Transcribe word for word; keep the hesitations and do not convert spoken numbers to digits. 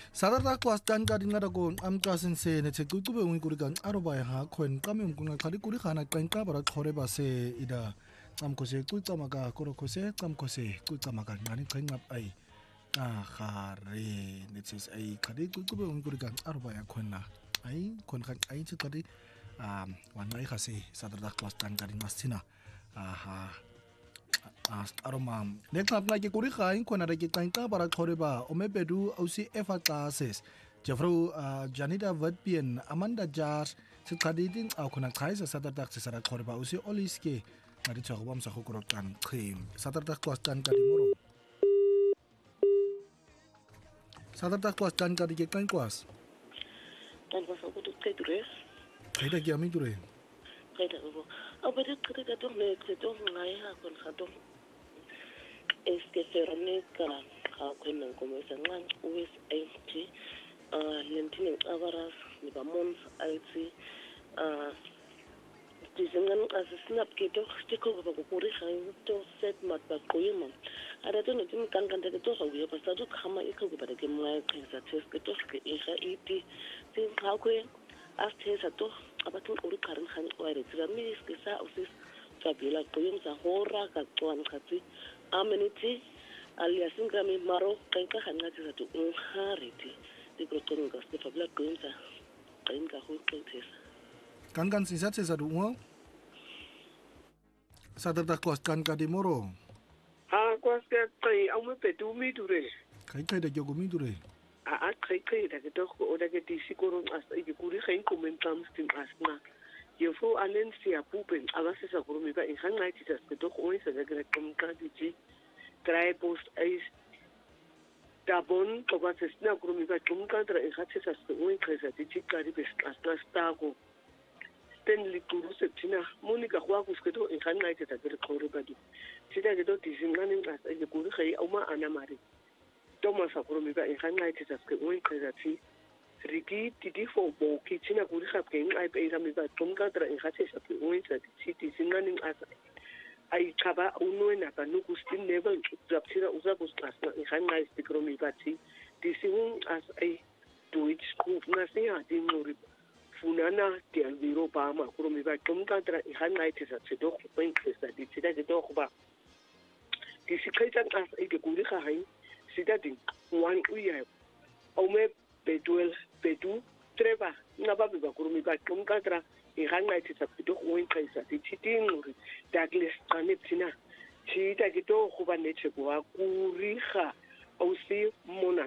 Sadardak was dan ka dinga ko am kasin se ne che ku ku be wi ku kan aro ba ha khwen kam yum kunga khali ku ri khana kan ka bara khore ba se ida am ko se ku tsama ka ko ko se kam ko se ku tsama ka ngani kan ngap ai a khare ne che ai khali ku ku be wi ku kan aro ba ya khwen na ai khwen kan ai che khali um wan nai khase sadardak was dan ka din masina aha aroma ne tla pla ke kuri khain khona re ke tlanka bara khore ba o me bedu o si efa classes jefro janita vatpien amanda jar se khadidin au khona khaisa sadardak se sara khore ba o si oliske ngari tshwa ba msa go kro kan khim sadardak klas tan ka dimoro sadardak klas tan ka ke kan klas tan ba so ko te dure kaida ke ami dure kaida go o be te ka to ne te to ngai ha kon ha to es que Verónica ha con como esa ngan ues eighty ah lentini avaras ni ba mons aitsi ah dizengan as snap ke to stiko go go kuri khain to set mat ba koyima ada to ntin kan kan te to go ya pasa to khama e go ba ke mwa khensa test ke to ke e ga iti tin ha ko as test to abatun uri kharin khan wa re tsira mi ke sa usis fabula koyim sa hora ka tswan khatsi amenity aliasin kami maro kainka hanati za tu unhariti dikrotonga stefa black gunza kainka hu kaitesa kan kan sisa se sadu ngo sadardak klas kan ka dimoro ha kwas ka tai au me petu mi dure kai kai da jogo mi dure a a kai kai da ke dok o da ke ti sikoro as i ke kuri khain comentam stin asna yo fo alen si apupen aba se sa kuru mi ba in hanga ti sa ke dok o se da ke kom ka di trae post es da bon ko ba se sna kuru mi ba kom ka tra e khatse sa se o in sa ti ka di bes asna stago ten li kuru se tina monica kwa ku ke to in hanga ti sa ke kuru ba di ti da ke do ti zingani as e kuru khai au ma ana mari Thomas akuru mi ba in hanga ti sa ke o in sa ti Riki tidi fo bo kichina kuri khap ke ngai pe ra mi ba tom ka tra in khatse sa ke o in sa ti ti zingani as ai chaba uno na ka no kustin never zapsira uza kustasna in hanga istikro mi ba ti ti siun as ai do it school na se ha ti ngori funana ti alviro pa ma kuru mi ba tom ka tra in hanga ti sa se do ko pen sa ti ti da do ko ba ti si kaita as ai ke kuri kha hai si da din wan u ya o me beduel bedu treba na ba ba kuru mi ba tom ka tra i hanga ti sa do ko in kaisa ti ti ngori Douglas Tina, she did go over nature, Kuriha, O C Mona.